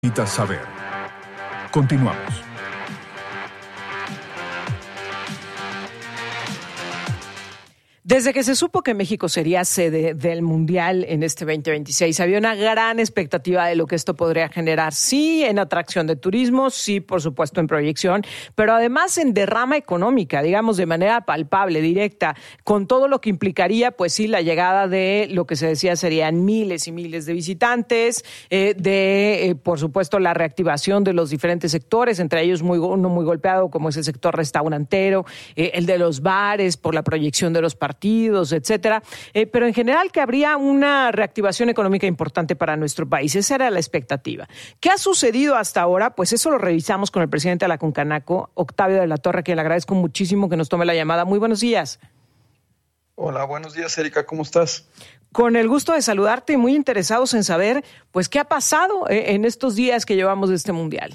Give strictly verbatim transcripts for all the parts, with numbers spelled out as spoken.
Necesitas saber. Continuamos. Desde que se supo que México sería sede del Mundial en este veinte veintiséis, había una gran expectativa de lo que esto podría generar, sí en atracción de turismo, sí por supuesto en proyección, pero además en derrama económica, digamos de manera palpable, directa, con todo lo que implicaría, pues sí, la llegada de lo que se decía serían miles y miles de visitantes, eh, de eh, por supuesto la reactivación de los diferentes sectores, entre ellos muy, uno muy golpeado como es el sector restaurantero, eh, el de los bares por la proyección de los partidos, etcétera, eh, pero en general que habría una reactivación económica importante para nuestro país. Esa era la expectativa. ¿Qué ha sucedido hasta ahora? Pues eso lo revisamos con el presidente de la Concanaco, Octavio de la Torre, a quien le agradezco muchísimo que nos tome la llamada. Muy buenos días. Hola, buenos días, Erika, ¿cómo estás? Con el gusto de saludarte y muy interesados en saber, pues, qué ha pasado eh, en estos días que llevamos de este Mundial.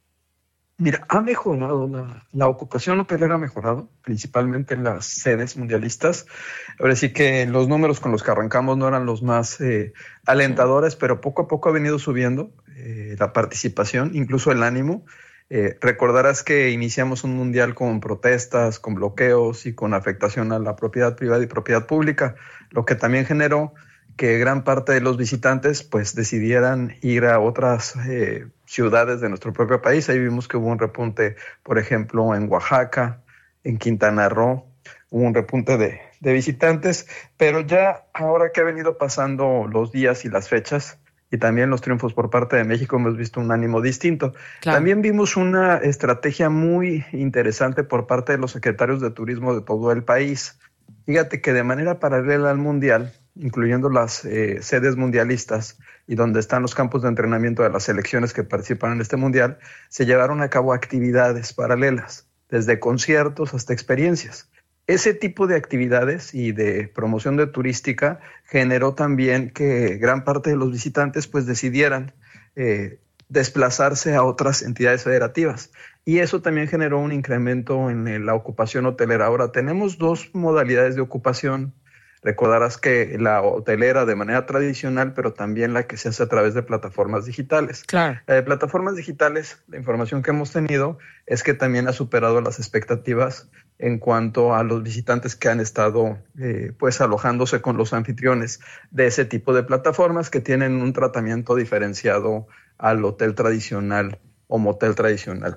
Mira, ha mejorado, la, la ocupación hotelera ha mejorado, principalmente en las sedes mundialistas. Ahora sí que los números con los que arrancamos no eran los más eh, alentadores, pero poco a poco ha venido subiendo eh, la participación, incluso el ánimo. Eh, recordarás que iniciamos un mundial con protestas, con bloqueos y con afectación a la propiedad privada y propiedad pública, lo que también generó que gran parte de los visitantes pues decidieran ir a otras eh, ciudades de nuestro propio país. Ahí vimos que hubo un repunte, por ejemplo, en Oaxaca, en Quintana Roo, hubo un repunte de, de visitantes, pero ya ahora que ha venido pasando los días y las fechas, y también los triunfos por parte de México, hemos visto un ánimo distinto. Claro. También vimos una estrategia muy interesante por parte de los secretarios de turismo de todo el país. Fíjate que de manera paralela al Mundial, incluyendo las eh, sedes mundialistas y donde están los campos de entrenamiento de las selecciones que participan en este Mundial, se llevaron a cabo actividades paralelas, desde conciertos hasta experiencias. Ese tipo de actividades y de promoción de turística generó también que gran parte de los visitantes pues decidieran eh, desplazarse a otras entidades federativas. Y eso también generó un incremento en la ocupación hotelera. Ahora tenemos dos modalidades de ocupación. Recordarás que la hotelera de manera tradicional, pero también la que se hace a través de plataformas digitales. Claro. La de plataformas digitales, la información que hemos tenido es que también ha superado las expectativas en cuanto a los visitantes que han estado eh, pues alojándose con los anfitriones de ese tipo de plataformas que tienen un tratamiento diferenciado al hotel tradicional o motel tradicional.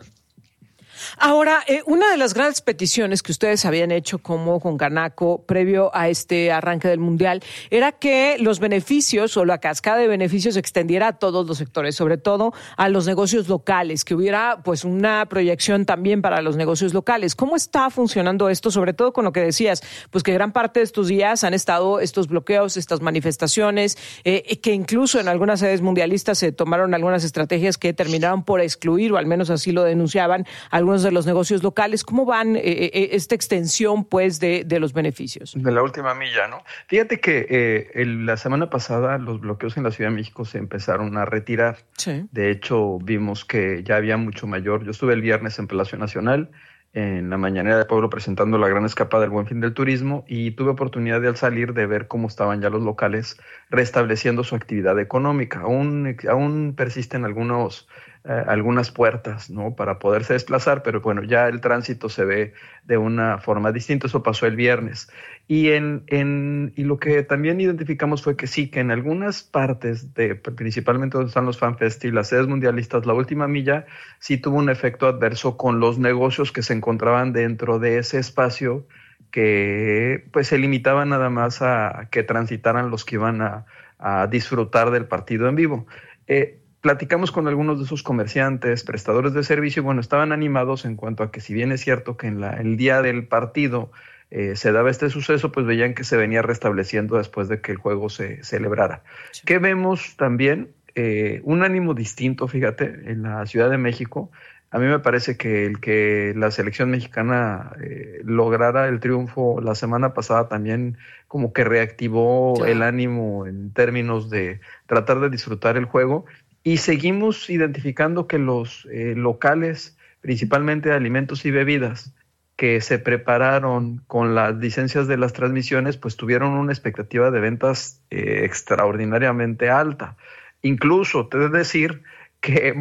Ahora, eh, una de las grandes peticiones que ustedes habían hecho como Concanaco previo a este arranque del Mundial era que los beneficios o la cascada de beneficios se extendiera a todos los sectores, sobre todo a los negocios locales, que hubiera pues una proyección también para los negocios locales. ¿Cómo está funcionando esto? Sobre todo con lo que decías, pues que gran parte de estos días han estado estos bloqueos, estas manifestaciones, eh, que incluso en algunas sedes mundialistas se tomaron algunas estrategias que terminaron por excluir, o al menos así lo denunciaban, algunos de los negocios locales. ¿Cómo van eh, eh, esta extensión pues de, de los beneficios? De la última milla, ¿no? Fíjate que eh, el, la semana pasada los bloqueos en la Ciudad de México se empezaron a retirar. Sí. De hecho, vimos que ya había mucho mayor. Yo estuve el viernes en Palacio Nacional, en la mañanera del pueblo, presentando la gran escapada del Buen Fin del Turismo, y tuve oportunidad de al salir de ver cómo estaban ya los locales restableciendo su actividad económica. Aún, aún persisten algunos Eh, algunas puertas, ¿no?, para poderse desplazar, pero bueno, ya el tránsito se ve de una forma distinta. Eso pasó el viernes. Y, en, en, y lo que también identificamos fue que sí, que en algunas partes, de principalmente donde están los FanFest y las sedes mundialistas, la última milla sí tuvo un efecto adverso con los negocios que se encontraban dentro de ese espacio, que pues se limitaban nada más a, a que transitaran los que iban a, a disfrutar del partido en vivo. Eh, Platicamos con algunos de esos comerciantes, prestadores de servicio, y bueno, estaban animados en cuanto a que, si bien es cierto que en la, el día del partido eh, se daba este suceso, pues veían que se venía restableciendo después de que el juego se celebrara. Sí. ¿Qué vemos también? Eh, un ánimo distinto, fíjate, en la Ciudad de México. A mí me parece que el que la selección mexicana eh, lograra el triunfo la semana pasada también como que reactivó claro. el ánimo en términos de tratar de disfrutar el juego. Y seguimos identificando que los eh, locales, principalmente de alimentos y bebidas, que se prepararon con las licencias de las transmisiones, pues tuvieron una expectativa de ventas eh, extraordinariamente alta. Incluso, te he de decir que